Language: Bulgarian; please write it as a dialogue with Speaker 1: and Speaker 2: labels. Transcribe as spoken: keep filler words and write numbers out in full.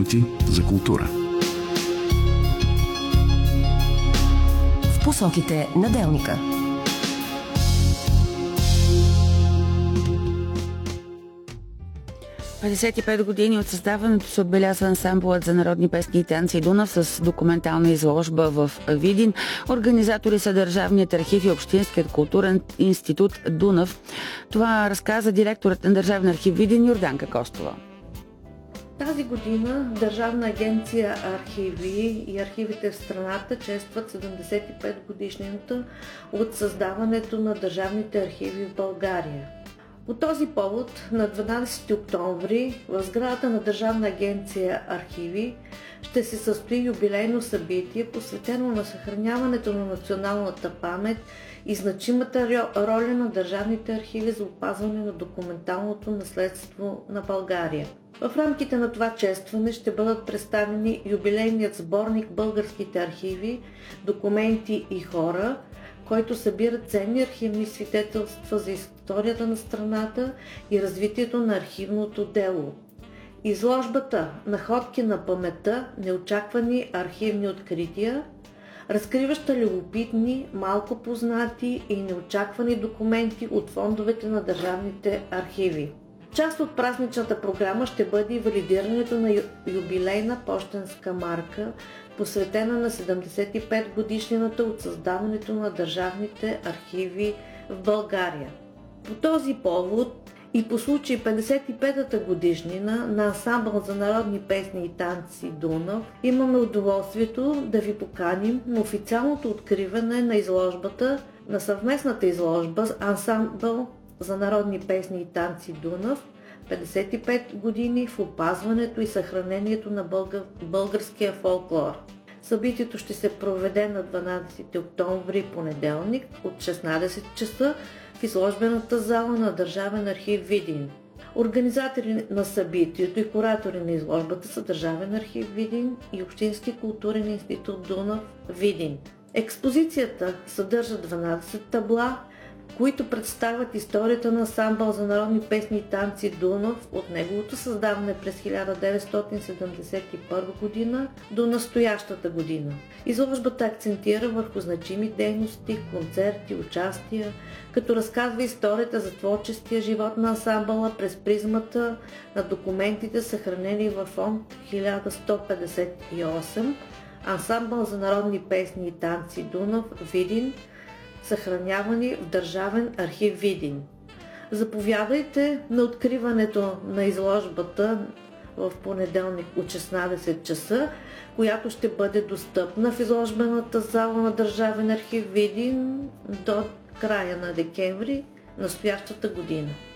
Speaker 1: минути за култура.
Speaker 2: В посоките на Делника.
Speaker 3: петдесет и пет години от създаването се отбелязва ансамблът за народни песни и танци Дунав с документална изложба в Видин. Организатори са Държавният архив и Общинският културен институт Дунав. Това разказа директорът на Държавен архив Видин Йорданка Костова.
Speaker 4: Тази година Държавна агенция архиви и архивите в страната честват седемдесет и пет годишнината от създаването на държавните архиви в България. По този повод на дванадесети октомври в сградата на Държавна агенция архиви ще се състои юбилейно събитие, посветено на съхраняването на националната памет и значимата роля на държавните архиви за опазване на документалното наследство на България. В рамките на това честване ще бъдат представени юбилейният сборник Българските архиви, документи и хора, който събира ценни архивни свидетелства за историята на страната и развитието на архивното дело. Изложбата "Находки на паметта. Неочаквани архивни открития", разкриваща любопитни, малко познати и неочаквани документи от фондовете на държавните архиви. Част от празничната програма ще бъде и валидирането на юбилейна пощенска марка, посветена на седемдесет и пет годишнината от създаването на държавните архиви в България. По този повод и по случай петдесет и петата годишнина на ансамбъл за народни песни и танци Дунав, имаме удоволствието да ви поканим на официалното откриване на изложбата, на съвместната изложба с ансамбъл за народни песни и танци Дунав петдесет и пет години в опазването и съхранението на българ... българския фолклор. Събитието ще се проведе на дванадесети октомври, понеделник, от шестнадесет часа в изложбената зала на Държавен архив Видин. Организатори на събитието и куратори на изложбата са Държавен архив Видин и Общински културен институт Дунав Видин. Експозицията съдържа дванадесет табла, които представят историята на ансамбъл за народни песни и танци Дунав от неговото създаване през хиляда деветстотин седемдесет и първа година до настоящата година. Изложбата акцентира върху значими дейности, концерти, участия, като разказва историята за творческия живот на ансамбъла през призмата на документите, съхранени във фонд хиляда сто петдесет и осем, ансамбъл за народни песни и танци Дунав Видин, съхранявани в Държавен архив Видин. Заповядайте на откриването на изложбата в понеделник от шестнадесет часа, която ще бъде достъпна в изложбената зала на Държавен архив Видин до края на декември настоящата година.